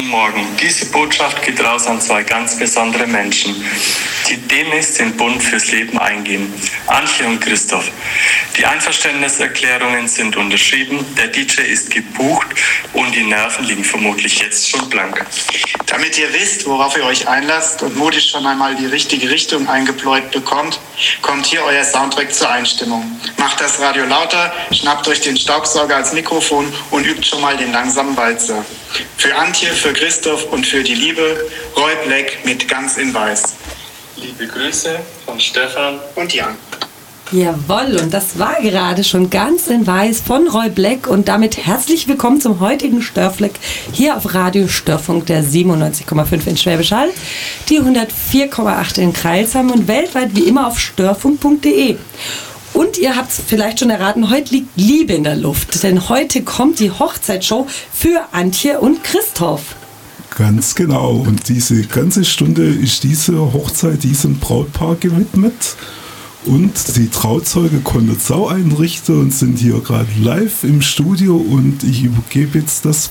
Guten Morgen. Diese Botschaft geht raus an zwei ganz besondere Menschen, die demnächst den Bund fürs Leben eingehen. Antje und Christoph. Die Einverständniserklärungen sind unterschrieben, der DJ ist gebucht und die Nerven liegen vermutlich jetzt schon blank. Damit ihr wisst, worauf ihr euch einlasst und mutig schon einmal die richtige Richtung eingepläut bekommt, kommt hier euer Soundtrack zur Einstimmung. Macht das Radio lauter, schnappt euch den Staubsauger als Mikrofon und übt schon mal den langsamen Walzer. Für Antje, für Christoph und für die Liebe, Roy Black mit Ganz in Weiß. Liebe Grüße von Stefan und Jan. Jawohl, und das war gerade schon Ganz in Weiß von Roy Black und damit herzlich willkommen zum heutigen Störfleck hier auf Radio Störfunk der 97,5 in Schwäbisch Hall, die 104,8 in Crailsheim und weltweit wie immer auf störfunk.de. Und ihr habt es vielleicht schon erraten, heute liegt Liebe in der Luft, denn heute kommt die Hochzeitsshow für Antje und Christoph. Ganz genau, und diese ganze Stunde ist diese Hochzeit diesem Brautpaar gewidmet. Und die Trauzeuge konnten Sau einrichten und sind hier gerade live im Studio und ich übergebe jetzt das